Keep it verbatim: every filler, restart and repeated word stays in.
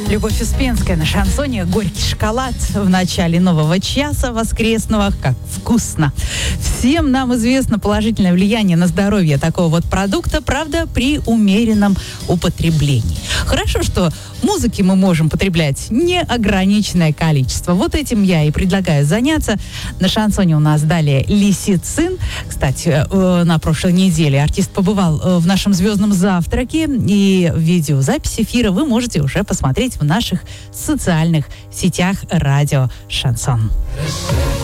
Любовь Успенская на шансоне «Горький шоколад» в начале нового часа воскресного. Как вкусно! Всем нам известно положительное влияние на здоровье такого вот продукта, правда, при умеренном употреблении. Хорошо, что музыки мы можем потреблять неограниченное количество. Вот этим я и предлагаю заняться. На шансоне у нас далее Лисицин. Кстати, на прошлой неделе артист побывал в нашем звездном завтраке, и видеозапись эфира вы можете уже посмотреть в наших социальных сетях радио «Шансон».